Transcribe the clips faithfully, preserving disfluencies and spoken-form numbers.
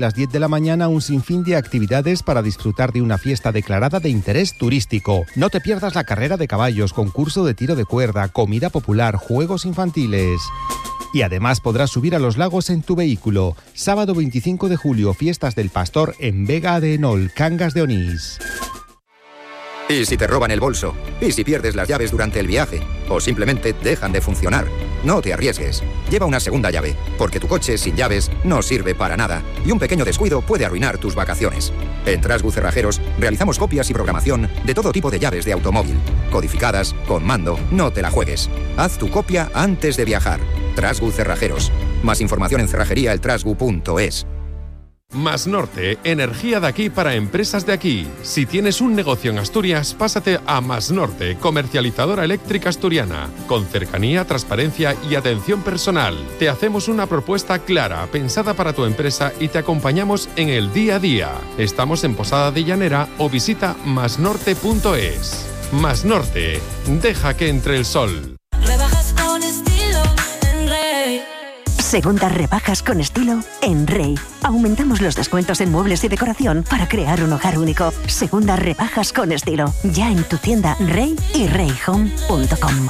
las diez de la mañana un sinfín de actividades para disfrutar de una fiesta declarada de interés turístico. No te pierdas la carrera de caballos, concurso de tiro de cuerda, comida popular, juegos infantiles. Y además podrás subir a los lagos en tu vehículo. Sábado veinticinco de julio, Fiestas del Pastor en Vega de Enol, Cangas de Onís. ¿Y si te roban el bolso? ¿Y si pierdes las llaves durante el viaje? ¿O simplemente dejan de funcionar? No te arriesgues. Lleva una segunda llave, porque tu coche sin llaves no sirve para nada y un pequeño descuido puede arruinar tus vacaciones. En Trasgu Cerrajeros realizamos copias y programación de todo tipo de llaves de automóvil. Codificadas, con mando, no te la juegues. Haz tu copia antes de viajar. Trasgu Cerrajeros. Más información en cerrajería el trasgu punto es. Más Norte, energía de aquí para empresas de aquí. Si tienes un negocio en Asturias, pásate a Más Norte, comercializadora eléctrica asturiana. Con cercanía, transparencia y atención personal. Te hacemos una propuesta clara, pensada para tu empresa y te acompañamos en el día a día. Estamos en Posada de Llanera o visita más norte punto es. Más Norte, deja que entre el sol. Rebajas con estilo en Rey. Segundas rebajas con estilo en Rey. Aumentamos los descuentos en muebles y decoración para crear un hogar único. Segundas rebajas con estilo. Ya en tu tienda Rey y rey home punto com.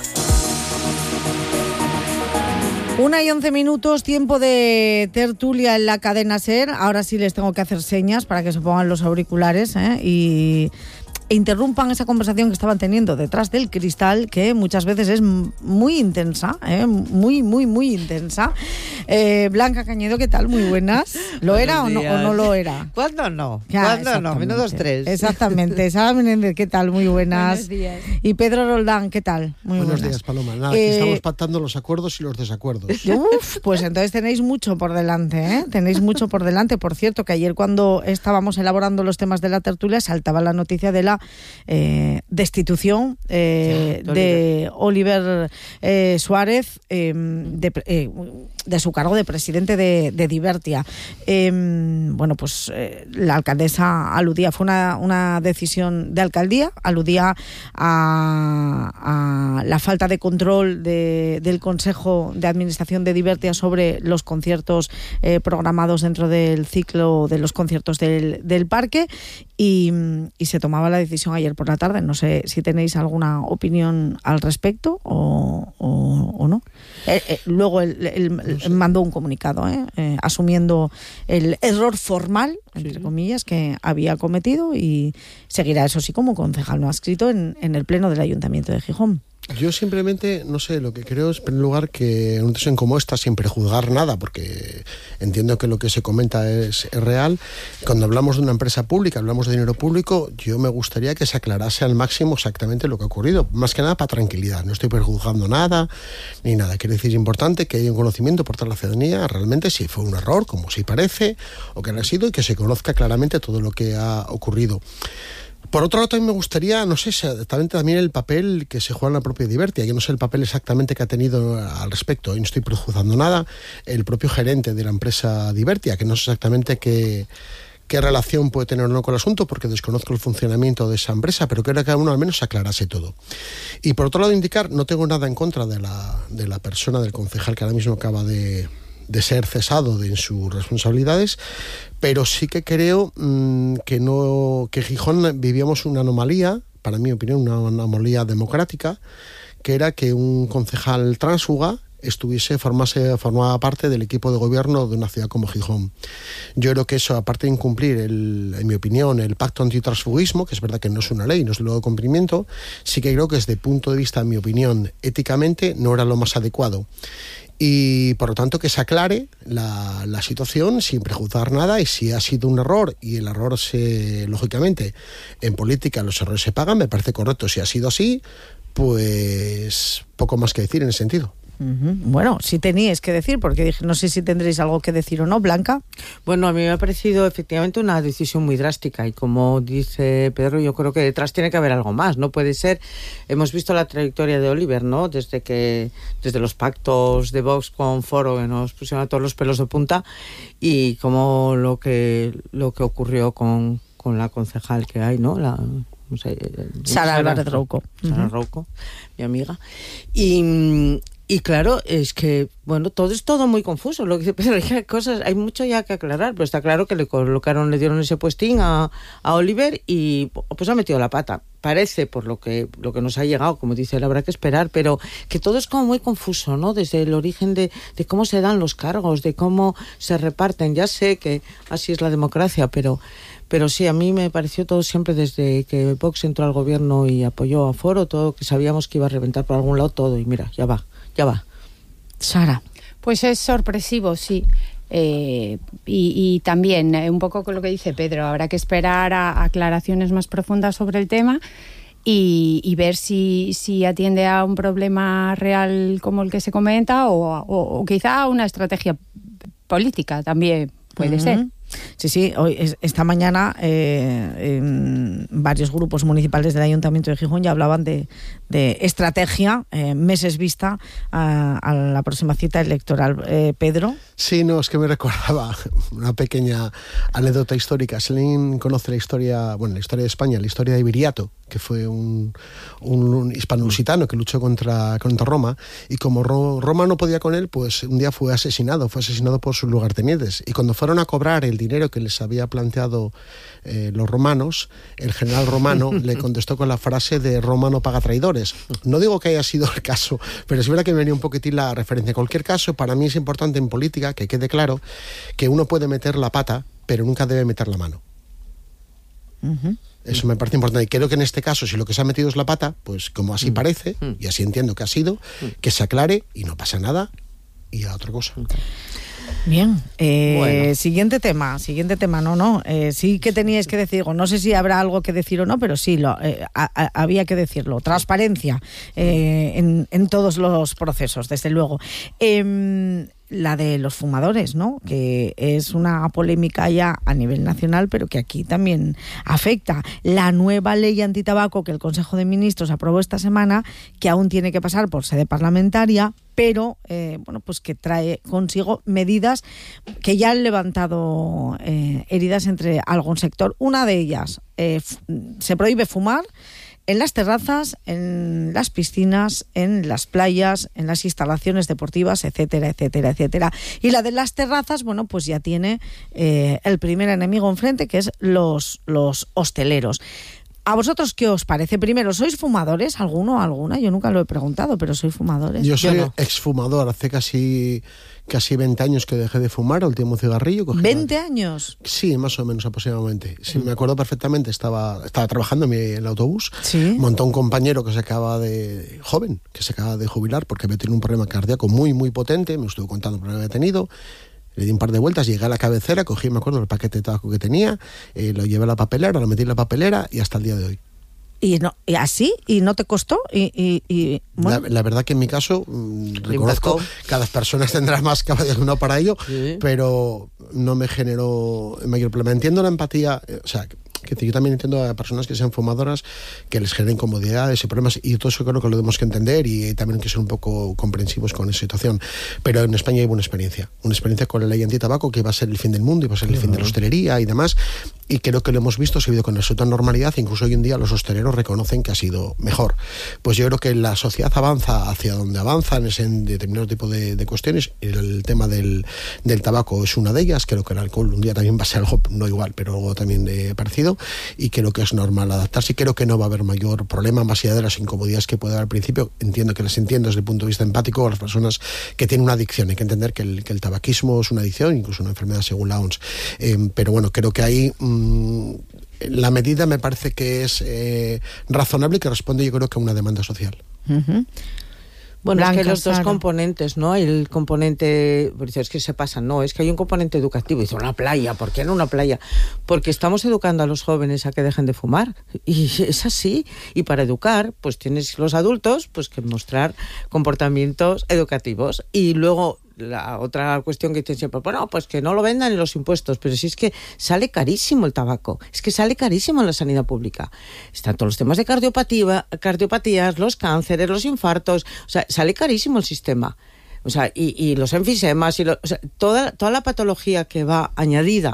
Una y once minutos, tiempo de tertulia en la cadena SER. Ahora sí les tengo que hacer señas para que se pongan los auriculares, ¿eh? y... e interrumpan esa conversación que estaban teniendo detrás del cristal, que muchas veces es muy intensa, ¿eh? muy, muy, muy intensa. Eh, Blanca Cañedo, ¿qué tal? Muy buenas. ¿Lo era o no, o no lo era? ¿Cuándo no? Ya, ¿Cuándo no? Menudos tres. Exactamente. Sara Menéndez, ¿qué tal? Muy buenas. Buenos días. Y Pedro Roldán, ¿qué tal? Muy Buenos buenas. días, Paloma. Nada, Eh, aquí estamos pactando los acuerdos y los desacuerdos. Uf, pues entonces tenéis mucho por delante, ¿eh? Tenéis mucho por delante. Por cierto, que ayer cuando estábamos elaborando los temas de la tertulia saltaba la noticia de la eh, destitución eh, sí, de Oliver eh, Suárez eh, de, eh, de su cargo de presidente de, de Divertia. Eh, bueno, pues eh, la alcaldesa aludía, fue una, una decisión de alcaldía, aludía a, a la falta de control de, del Consejo de Administración de Divertia sobre los conciertos eh, programados dentro del ciclo de los conciertos del, del parque y, y se tomaba la decisión ayer por la tarde. No sé si tenéis alguna opinión al respecto o, o, o no. Eh, eh, luego él, él, él mandó un comunicado eh, eh, asumiendo el error formal, entre sí. comillas, que había cometido y seguirá, eso sí, como concejal no adscrito en, en el pleno del Ayuntamiento de Gijón. Yo simplemente, no sé, lo que creo es, en primer lugar, que en una situación como esta, sin prejuzgar nada, porque entiendo que lo que se comenta es, es real. Cuando hablamos de una empresa pública, hablamos de dinero público, yo me gustaría que se aclarase al máximo exactamente lo que ha ocurrido. Más que nada para tranquilidad, no estoy prejuzgando nada, ni nada. Quiero decir, es importante que haya un conocimiento por toda la ciudadanía, realmente si fue un error, como sí parece, o que ha sido, y que se conozca claramente todo lo que ha ocurrido. Por otro lado, también me gustaría, no sé, exactamente también el papel que se juega en la propia Divertia. Yo no sé el papel exactamente que ha tenido al respecto, y no estoy prejuzgando nada, el propio gerente de la empresa Divertia, que no sé exactamente qué, qué relación puede tener o no con el asunto, porque desconozco el funcionamiento de esa empresa, pero creo que cada uno al menos aclarase todo. Y por otro lado, indicar, no tengo nada en contra de la, de la persona, del concejal que ahora mismo acaba de... de ser cesado de en sus responsabilidades, pero sí que creo mmm, que no que Gijón vivíamos una anomalía, para mi opinión, una anomalía democrática, que era que un concejal tránsfuga estuviese, formase, formaba parte del equipo de gobierno de una ciudad como Gijón. Yo creo que eso, aparte de incumplir, el, en mi opinión, el pacto antitransfugismo, que es verdad que no es una ley, no es luego de cumplimiento, sí que creo que desde el punto de vista, en mi opinión, éticamente, no era lo más adecuado. Y por lo tanto que se aclare la, la situación sin prejuzgar nada, y si ha sido un error y el error se, lógicamente, en política los errores se pagan, me parece correcto. Si ha sido así, pues poco más que decir en ese sentido. Uh-huh. Bueno, si teníais que decir, porque dije, no sé si tendréis algo que decir o no, Blanca. Bueno, a mí me ha parecido efectivamente una decisión muy drástica y como dice Pedro, yo creo que detrás tiene que haber algo más. No puede ser, hemos visto la trayectoria de Oliver, ¿no? Desde que, desde los pactos de Vox con Foro, que nos pusieron a todos los pelos de punta, y como lo que lo que ocurrió con, con la concejal que hay, ¿no? La no sé, Sara Álvarez Rouco. Sara uh-huh. Rouco, mi amiga. Y y claro, es que, bueno, todo es todo muy confuso, lo que dice Pedro, hay cosas, hay mucho ya que aclarar, pero está claro que le colocaron, le dieron ese puestín a, a Oliver y pues ha metido la pata. Parece, por lo que lo que nos ha llegado, como dice él, habrá que esperar, pero que todo es como muy confuso, ¿no? Desde el origen de, de cómo se dan los cargos, de cómo se reparten. Ya sé que así es la democracia, pero pero sí, a mí me pareció todo siempre desde que Vox entró al gobierno y apoyó a Foro, todo que sabíamos que iba a reventar por algún lado todo, y mira, ya va, ya va. Sara. Pues es sorpresivo, sí. Eh, y, y también eh, un poco con lo que dice Pedro, habrá que esperar a aclaraciones más profundas sobre el tema y, y ver si, si atiende a un problema real como el que se comenta o, o, o quizá a una estrategia política también puede uh-huh. ser. Sí, sí, hoy, esta mañana eh, en varios grupos municipales del Ayuntamiento de Gijón ya hablaban de, de estrategia, eh, meses vista a, a la próxima cita electoral. Eh, Pedro. Sí, no, es que me recordaba una pequeña anécdota histórica. Selene conoce la historia, bueno, la historia de España, la historia de Viriato, que fue un, un hispano-lusitano que luchó contra, contra Roma, y como Ro, Roma no podía con él, pues un día fue asesinado, fue asesinado por sus lugartenientes, y cuando fueron a cobrar el dinero que les había planteado eh, los romanos, el general romano le contestó con la frase de Roma no paga traidores. No digo que haya sido el caso, pero es verdad que me venía un poquitín la referencia. En cualquier caso, para mí es importante en política que quede claro que uno puede meter la pata, pero nunca debe meter la mano. Uh-huh. Eso me parece importante. Y creo que en este caso, si lo que se ha metido es la pata, pues como así mm. parece, mm. y así entiendo que ha sido, mm. que se aclare y no pasa nada y a otra cosa. Bien, eh, bueno. siguiente tema, siguiente tema, no, no, eh, sí que teníais que decir, no sé si habrá algo que decir o no, pero sí, lo, eh, a, a, había que decirlo, transparencia eh, en, en todos los procesos, desde luego. Eh, la de los fumadores, ¿no? Que es una polémica ya a nivel nacional, pero que aquí también afecta. La nueva ley antitabaco que el Consejo de Ministros aprobó esta semana, que aún tiene que pasar por sede parlamentaria, pero eh, bueno, pues que trae consigo medidas que ya han levantado eh, heridas entre algún sector. Una de ellas, eh, f- se prohíbe fumar en las terrazas, en las piscinas, en las playas, en las instalaciones deportivas, etcétera, etcétera, etcétera. Y la de las terrazas, bueno, pues ya tiene eh, el primer enemigo enfrente, que es los, los hosteleros. ¿A vosotros qué os parece? Primero, ¿sois fumadores? ¿Alguno, alguna? Yo nunca lo he preguntado, pero ¿sois fumadores? Yo soy Yo no. exfumador. Hace casi, casi veinte años que dejé de fumar, el último cigarrillo. Cogí ¿veinte la... años? Sí, más o menos aproximadamente. Sí, me acuerdo perfectamente. Estaba, estaba trabajando en, mi, en el autobús. Sí. Montó un compañero que se acaba de... joven, que se acaba de jubilar porque había tenido un problema cardíaco muy, muy potente. Me estuvo contando el problema que había tenido. Le di un par de vueltas, llegué a la cabecera, cogí, me acuerdo, el paquete de tabaco que tenía, eh, lo llevé a la papelera, lo metí en la papelera y hasta el día de hoy. ¿Y, no, y así? ¿Y no te costó? Y, y, y bueno. la, la verdad que en mi caso, mmm, reconozco, cada persona tendrá más capacidad que uno para ello, sí. Pero no me generó mayor problema. Entiendo la empatía, o sea... que yo también entiendo a personas que sean fumadoras que les generen incomodidades y problemas, y todo eso creo que lo tenemos que entender y también hay que ser un poco comprensivos con esa situación. Pero en España hay buena experiencia, una experiencia con la ley antitabaco que va a ser el fin del mundo y va a ser el sí, fin ¿no? de la hostelería y demás, y creo que lo hemos visto, se ha vivido con absoluta normalidad, incluso hoy en día los hosteleros reconocen que ha sido mejor. Pues yo creo que la sociedad avanza hacia donde avanza en ese en determinado tipo de, de cuestiones. El tema del, del tabaco es una de ellas, creo que el alcohol un día también va a ser algo, no igual, pero algo también de parecido, y creo que es normal adaptarse y creo que no va a haber mayor problema más allá de las incomodidades que puede haber al principio. Entiendo que las entiendo desde el punto de vista empático a las personas que tienen una adicción. Hay que entender que el, que el tabaquismo es una adicción, incluso una enfermedad según la O M S. Eh, pero bueno, creo que ahí mmm, la medida me parece que es eh, razonable y que responde, yo creo, que a una demanda social. Uh-huh. Bueno, Blanca, es que hay los dos Sara. componentes, ¿no? El componente, es que se pasan, no, es que hay un componente educativo. Dice, una playa, ¿por qué no una playa? Porque estamos educando a los jóvenes a que dejen de fumar. Y es así. Y para educar, pues tienes los adultos pues que mostrar comportamientos educativos. Y luego la otra cuestión que dicen siempre, bueno, pues que no lo vendan en los impuestos, pero si es que sale carísimo el tabaco, es que sale carísimo en la sanidad pública. Están todos los temas de cardiopatía, cardiopatías, los cánceres, los infartos, o sea, sale carísimo el sistema. O sea, y, y los enfisemas, y lo, o sea, toda, toda la patología que va añadida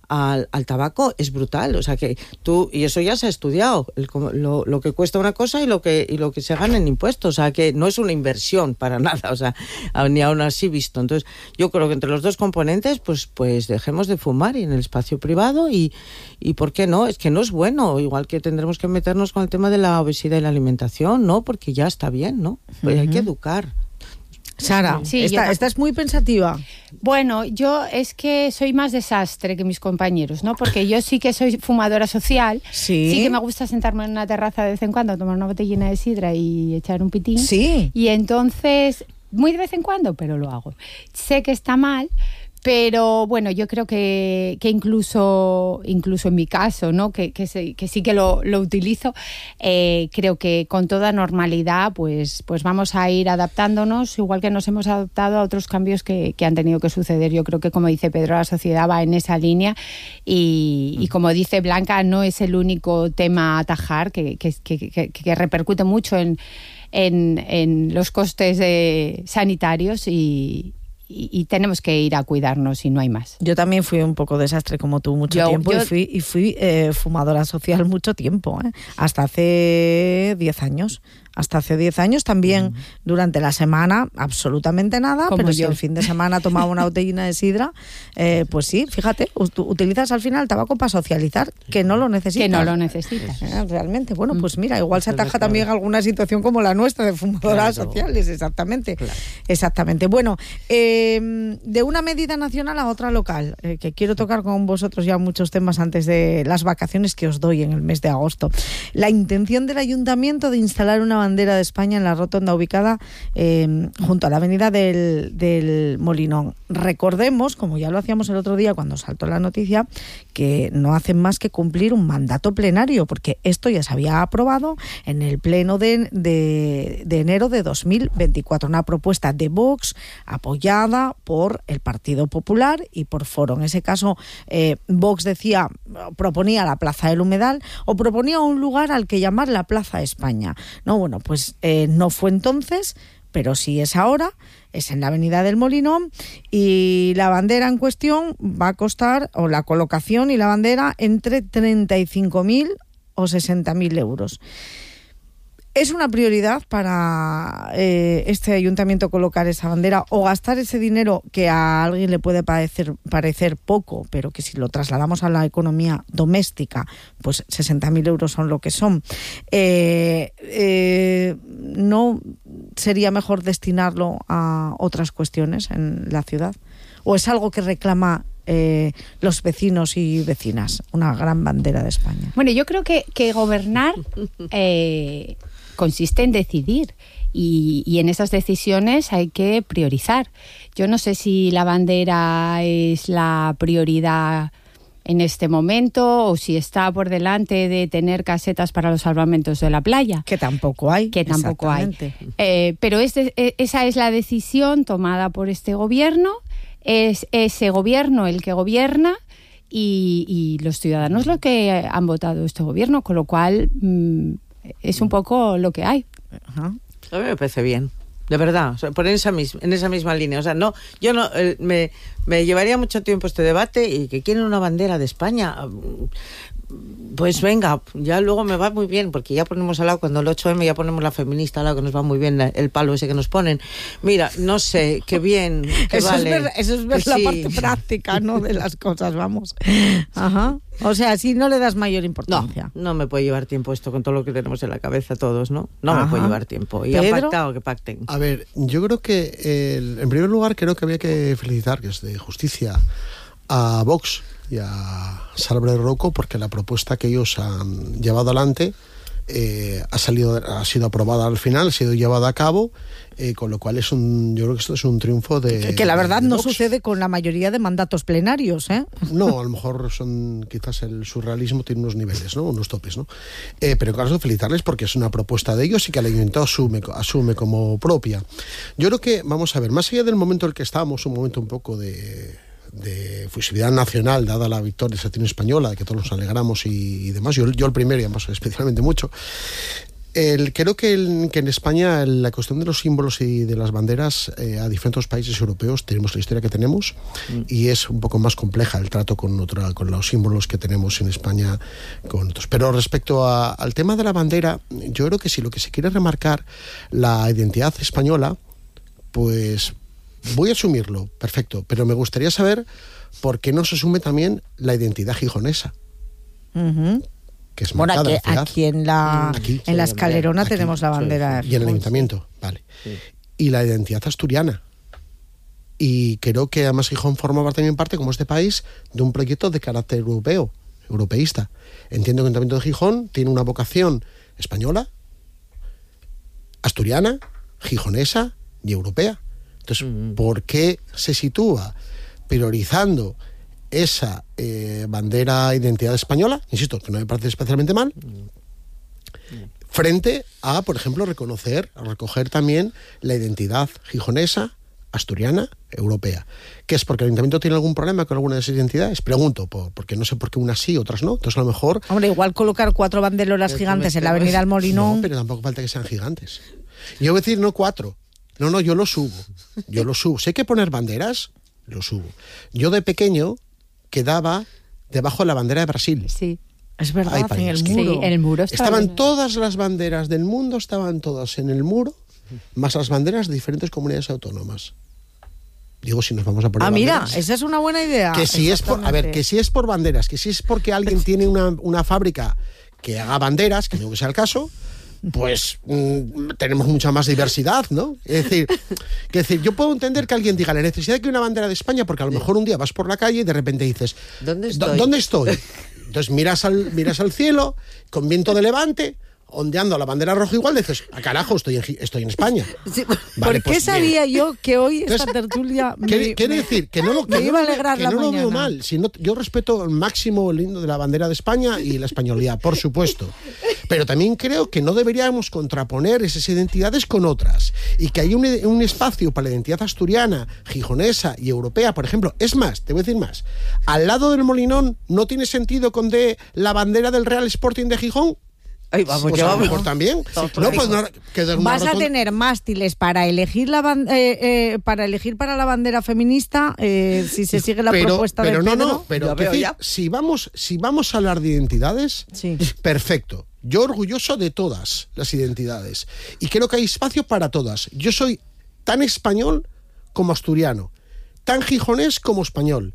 al, al tabaco es brutal. O sea que tú, y eso ya se ha estudiado, el, lo, lo que cuesta una cosa y lo que, y lo que se gana en impuestos. O sea que no es una inversión para nada, o sea, ni aún así visto. Entonces, yo creo que entre los dos componentes, pues, pues dejemos de fumar y en el espacio privado y, y ¿por qué no? Es que no es bueno, igual que tendremos que meternos con el tema de la obesidad y la alimentación, ¿no? Porque ya está bien, ¿no? Pues uh-huh. hay que educar. Sara, sí, esta, esta es muy pensativa. Bueno, yo es que soy más desastre que mis compañeros, ¿no? Porque yo sí que soy fumadora social. Sí. Sí que me gusta sentarme en una terraza de vez en cuando, tomar una botellina de sidra y echar un pitín. Sí. Y entonces, muy de vez en cuando, pero lo hago. Sé que está mal, pero bueno, yo creo que, que incluso incluso en mi caso, ¿no? que, que, se, que sí que lo, lo utilizo, eh, creo que con toda normalidad pues, pues vamos a ir adaptándonos, igual que nos hemos adaptado a otros cambios que, que han tenido que suceder. Yo creo que, como dice Pedro, la sociedad va en esa línea y, y como dice Blanca, no es el único tema a atajar, que, que, que, que, que repercute mucho en, en, en los costes de, sanitarios y Y, y tenemos que ir a cuidarnos y no hay más. Yo también fui un poco desastre como tú mucho yo, tiempo yo... y fui, y fui eh, fumadora social mucho tiempo, ¿eh? Hasta hace diez años. Hasta hace diez años también, mm. durante la semana, absolutamente nada, como pero yo. si el fin de semana tomaba una botellina de sidra, eh, pues sí, fíjate, utilizas al final el tabaco para socializar, que no lo necesitas. Que no lo necesitas. Eh, realmente, bueno, pues mira, igual se ataja también alguna situación como la nuestra de fumadoras claro. sociales, exactamente. Claro. Exactamente. Bueno, eh, de una medida nacional a otra local, eh, que quiero tocar con vosotros ya muchos temas antes de las vacaciones que os doy en el mes de agosto. La intención del ayuntamiento de instalar una bandera de España en la rotonda ubicada eh, junto a la avenida del, del Molinón. Recordemos, como ya lo hacíamos el otro día cuando saltó la noticia, que no hacen más que cumplir un mandato plenario, porque esto ya se había aprobado en el pleno de, de, de enero de dos mil veinticuatro, una propuesta de Vox apoyada por el Partido Popular y por Foro. En ese caso, eh, Vox decía, proponía la Plaza del Humedal o proponía un lugar al que llamar la Plaza España. No, bueno, pues eh, no fue entonces, pero sí es ahora, es en la avenida del Molinón y la bandera en cuestión va a costar, o la colocación y la bandera, entre treinta y cinco mil o sesenta mil euros. ¿Es una prioridad para eh, este ayuntamiento colocar esa bandera o gastar ese dinero que a alguien le puede parecer, parecer poco, pero que si lo trasladamos a la economía doméstica, pues sesenta mil euros son lo que son? Eh, eh, ¿No sería mejor destinarlo a otras cuestiones en la ciudad? ¿O es algo que reclama eh, los vecinos y vecinas, una gran bandera de España? Bueno, yo creo que, que gobernar... Eh, consiste en decidir y, y en esas decisiones hay que priorizar. Yo no sé si la bandera es la prioridad en este momento o si está por delante de tener casetas para los salvamentos de la playa. Que tampoco hay. Que tampoco hay. Eh, pero este, esa es la decisión tomada por este gobierno, es ese gobierno el que gobierna y, y los ciudadanos los que han votado este gobierno, con lo cual... Mmm, es un poco lo que hay. Ajá. A mí me parece bien, de verdad, o sea, por esa misma, en esa misma línea. O sea, no, yo no eh, me, me llevaría mucho tiempo este debate y que quieren una bandera de España. Pues venga, ya luego me va muy bien, porque ya ponemos al lado, cuando el ocho eme ya ponemos la feminista al lado, que nos va muy bien el palo ese que nos ponen. Mira, no sé, qué bien, qué eso vale. Es ver, eso es ver que la sí. parte práctica, ¿no?, de las cosas, vamos. Ajá. O sea, si no le das mayor importancia. No, no me puede llevar tiempo esto con todo lo que tenemos en la cabeza todos, ¿no? No Ajá. me puede llevar tiempo. Y ¿Pedro? han pactado que pacten. A ver, yo creo que, el, en primer lugar, creo que había que felicitar, que es de justicia, a Vox y a Salbre Rocco, porque la propuesta que ellos han llevado adelante eh, ha salido, ha sido aprobada al final, ha sido llevada a cabo, eh, con lo cual es un, yo creo que esto es un triunfo de que, que la verdad de no Vox. Sucede con la mayoría de mandatos plenarios, ¿eh? No, a lo mejor son, quizás el surrealismo tiene unos niveles, ¿no?, unos topes, ¿no? Eh, pero claro, felicitarles porque es una propuesta de ellos y que el ayuntamiento asume, asume como propia. Yo creo que, vamos a ver, más allá del momento en el que estamos, un momento un poco de... de fusividad nacional, dada la victoria de la selección española, de que todos nos alegramos y, y demás, yo, yo el primero y además especialmente mucho, El, creo que, el, que en España la cuestión de los símbolos y de las banderas eh, a diferentes países europeos tenemos la historia que tenemos mm. y es un poco más compleja el trato con, otra, con los símbolos que tenemos en España con otros. Pero respecto a, al tema de la bandera, yo creo que si lo que se quiere remarcar la identidad española, pues voy a asumirlo, perfecto, pero me gustaría saber por qué no se asume también la identidad gijonesa. Uh-huh. Que es bueno, marcada, aquí, aquí en la aquí, en la escalerona aquí, tenemos la bandera. Sí, sí. Y en el ayuntamiento, vale. Sí. Y la identidad asturiana. Y creo que además Gijón forma también parte, como este país, de un proyecto de carácter europeo, europeísta. Entiendo que el Ayuntamiento de Gijón tiene una vocación española, asturiana, gijonesa y europea. Entonces, mm-hmm. ¿por qué se sitúa priorizando esa eh, bandera identidad española, insisto, que no me parece especialmente mal, frente a, por ejemplo, reconocer, recoger también la identidad gijonesa, asturiana, europea? ¿Qué es? ¿Porque el ayuntamiento tiene algún problema con alguna de esas identidades? Pregunto, por, porque no sé por qué unas sí, otras no. Entonces, a lo mejor... Hombre, igual colocar cuatro banderolas gigantes en la avenida del Molinón... No, pero tampoco falta que sean gigantes. Yo voy a decir, no cuatro. No, no, yo lo subo. Yo lo subo. Si hay que poner banderas, lo subo. Yo de pequeño quedaba debajo de la bandera de Brasil. Sí, es verdad, en el muro. Sí, en el muro estaban bien. Todas las banderas del mundo, estaban todas en el muro, más las banderas de diferentes comunidades autónomas. Digo, si nos vamos a poner Ah, banderas, mira, esa es una buena idea. Que si es por, a ver, que si es por banderas, que si es porque alguien tiene una, una fábrica que haga banderas, que no que sea el caso, pues mmm, tenemos mucha más diversidad, ¿no? Es decir, que decir, yo puedo entender que alguien diga la necesidad de que una bandera de España, porque a lo mejor un día vas por la calle y de repente dices, ¿dónde estoy? ¿Dónde estoy? Entonces miras al, miras al cielo, con viento de levante, ondeando la bandera roja igual, dices, a carajo, estoy en, estoy en España. Sí, vale, ¿por qué pues, sabía bien. yo que hoy esta Entonces, tertulia me, quiere, quiere me, decir que no lo, que me no, iba a alegrar que la no lo mañana? veo mal. Si no, yo respeto al máximo el lindo de la bandera de España y la españolidad, por supuesto. Pero también creo que no deberíamos contraponer esas identidades con otras. Y que hay un, un espacio para la identidad asturiana, gijonesa y europea, por ejemplo. Es más, te voy a decir más. Al lado del Molinón no tiene sentido con de la bandera del Real Sporting de Gijón. Ay, vamos, pues ya a lo vamos. mejor también. No, pues no, que de una Vas a rotonda... tener mástiles para elegir la ban- eh, eh, para elegir para la bandera feminista eh, si se sigue la pero, propuesta pero de no, Pedro. no, pero que decir, si vamos, si vamos a hablar de identidades, sí. perfecto. Yo orgulloso de todas las identidades y creo que hay espacio para todas. Yo soy tan español como asturiano, tan gijonés como español.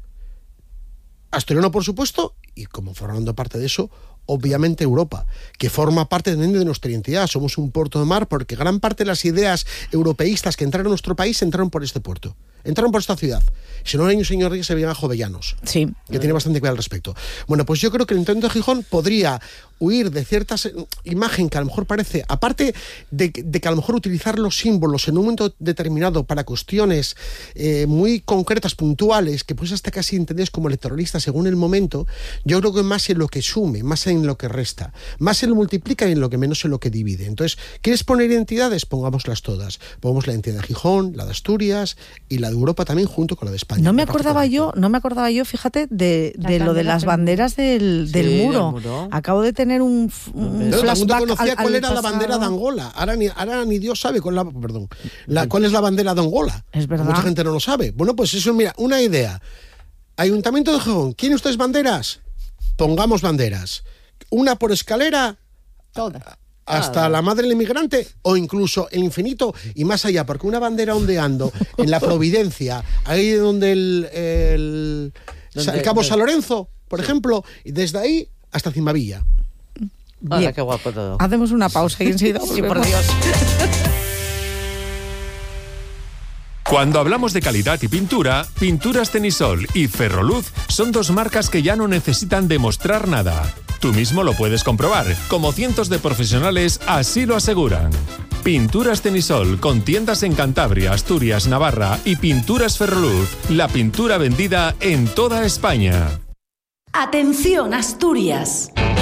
Asturiano, por supuesto, y como formando parte de eso, obviamente Europa, que forma parte también de nuestra identidad. Somos un puerto de mar porque gran parte de las ideas europeístas que entraron a nuestro país entraron por este puerto, entraron por esta ciudad. Si no, hay un señor que se veían a Jovellanos, sí. que tiene bastante que ver al respecto. Bueno, pues yo creo que el Ayuntamiento de Gijón podría huir de cierta imagen que a lo mejor parece, aparte de, de que a lo mejor utilizar los símbolos en un momento determinado para cuestiones eh, muy concretas, puntuales, que pues hasta casi entendidas como electoralistas según el momento, yo creo que más en lo que sume, más en lo que resta, más en lo multiplica y en lo que menos en lo que divide. Entonces, ¿quieres poner identidades? Pongámoslas todas. Pongamos la identidad de Gijón, la de Asturias y la de Europa también junto con la de España. No me acordaba yo, no me acordaba yo, fíjate, de, de lo de las banderas del, del, sí, muro. del muro. Acabo de tener un, un no, flashback conocía al, cuál al era pasado. la bandera de Angola. Ahora ni, ahora ni Dios sabe cuál, la, perdón, la, cuál es la bandera de Angola. Es verdad. Mucha gente no lo sabe. Bueno, pues eso, mira, una idea. Ayuntamiento de Gijón, ¿quieren ustedes banderas? Pongamos banderas. Una por escalera. Todas. Hasta ah, la madre del inmigrante o incluso el infinito y más allá, porque una bandera ondeando en la Providencia, ahí donde el, el, ¿Dónde, el Cabo dónde? San Lorenzo, por sí. ejemplo, y desde ahí hasta Cimavilla. Hola, qué guapo todo. Hacemos una pausa y enseguida sí, por Dios. Cuando hablamos de calidad y pintura, Pinturas Tenisol y Ferroluz son dos marcas que ya no necesitan demostrar nada. Tú mismo lo puedes comprobar, como cientos de profesionales así lo aseguran. Pinturas Tenisol, con tiendas en Cantabria, Asturias, Navarra y Pinturas Ferroluz, la pintura vendida en toda España. Atención, Asturias.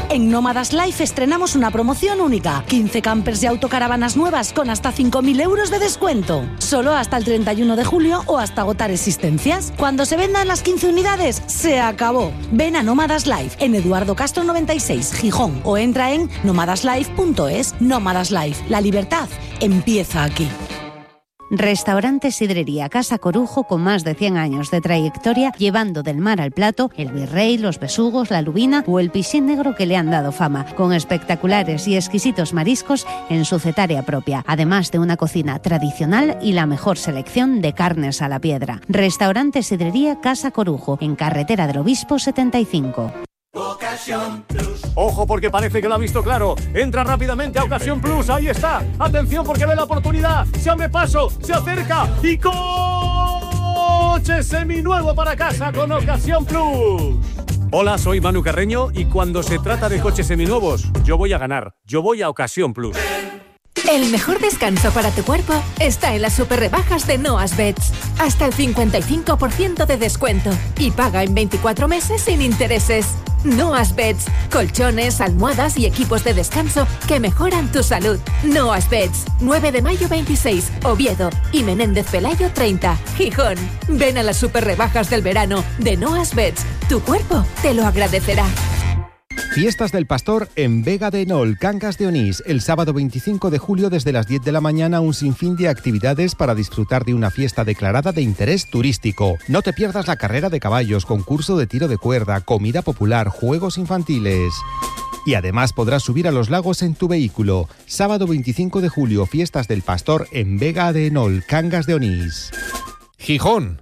En Nómadas Life estrenamos una promoción única. quince campers y autocaravanas nuevas con hasta cinco mil euros de descuento. Solo hasta el treinta y uno de julio o hasta agotar existencias. Cuando se vendan las quince unidades, se acabó. Ven a Nómadas Life en Eduardo Castro noventa y seis, Gijón, o entra en nómadas life punto es. Nómadas Life, la libertad empieza aquí. Restaurante Sidrería Casa Corujo, con más de cien años de trayectoria, llevando del mar al plato el virrey, los besugos, la lubina o el piscín negro que le han dado fama, con espectaculares y exquisitos mariscos en su cetaria propia, además de una cocina tradicional y la mejor selección de carnes a la piedra. Restaurante Sidrería Casa Corujo, en Carretera del Obispo setenta y cinco. Ocasión Plus. Ojo, porque parece que lo ha visto claro. Entra rápidamente a Ocasión Plus. Ahí está. Atención, porque ve la oportunidad. Se abre paso, se acerca y coche seminuevo para casa con Ocasión Plus. Hola, soy Manu Carreño y cuando se trata de coches seminuevos, yo voy a ganar. Yo voy a Ocasión Plus. El mejor descanso para tu cuerpo está en las super rebajas de Noas Beds. Hasta el cincuenta y cinco por ciento de descuento y paga en veinticuatro meses sin intereses. Noas Beds, colchones, almohadas y equipos de descanso que mejoran tu salud. Noas Beds, nueve de mayo veintiséis, Oviedo y Menéndez Pelayo treinta, Gijón. Ven a las super rebajas del verano de Noas Beds. Tu cuerpo te lo agradecerá. Fiestas del Pastor en Vega de Enol, Cangas de Onís. El sábado veinticinco de julio desde las diez de la mañana un sinfín de actividades para disfrutar de una fiesta declarada de interés turístico. No te pierdas la carrera de caballos, concurso de tiro de cuerda, comida popular, juegos infantiles. Y además podrás subir a los lagos en tu vehículo. Sábado veinticinco de julio, Fiestas del Pastor en Vega de Enol, Cangas de Onís. Gijón.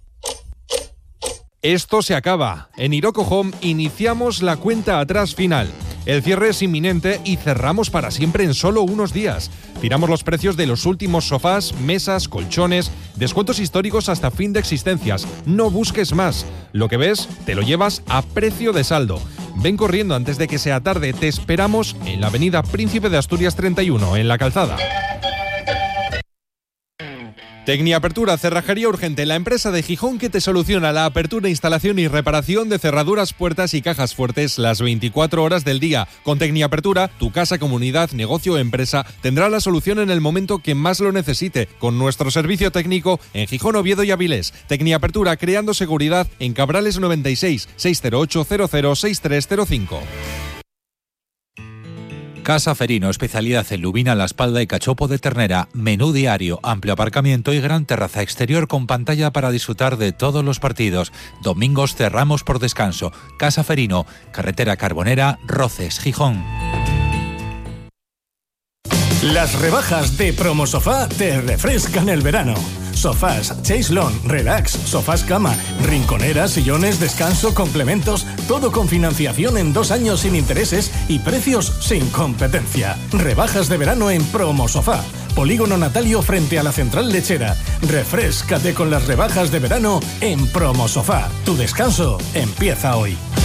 Esto se acaba. En Iroco Home iniciamos la cuenta atrás final. El cierre es inminente y cerramos para siempre en solo unos días. Tiramos los precios de los últimos sofás, mesas, colchones, descuentos históricos hasta fin de existencias. No busques más. Lo que ves, te lo llevas a precio de saldo. Ven corriendo antes de que sea tarde. Te esperamos en la avenida Príncipe de Asturias treinta y uno, en La Calzada. Tecniapertura, cerrajería urgente, la empresa de Gijón que te soluciona la apertura, instalación y reparación de cerraduras, puertas y cajas fuertes las veinticuatro horas del día. Con Tecniapertura, tu casa, comunidad, negocio o empresa tendrá la solución en el momento que más lo necesite, con nuestro servicio técnico en Gijón, Oviedo y Avilés. Tecniapertura, creando seguridad en Cabrales noventa y seis, seiscientos ocho cero cero seis tres cero cinco. Casa Ferino, especialidad en lubina a la espalda y cachopo de ternera, menú diario, amplio aparcamiento y gran terraza exterior con pantalla para disfrutar de todos los partidos. Domingos cerramos por descanso. Casa Ferino, carretera Carbonera, Roces, Gijón. Las rebajas de Promosofá te refrescan el verano. Sofás, chaise lounge, relax, sofás cama, rinconeras, sillones, descanso, complementos, todo con financiación en dos años sin intereses y precios sin competencia. Rebajas de verano en Promosofá. Polígono Natalio frente a la Central Lechera. Refréscate con las rebajas de verano en Promosofá. Tu descanso empieza hoy.